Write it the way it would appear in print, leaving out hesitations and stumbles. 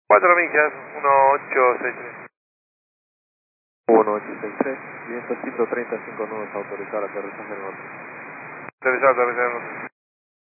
4 millas, 1863. 1863, viento 135 nudos, autorizar aterrizaje en norte. Aterrizado, aterrizado.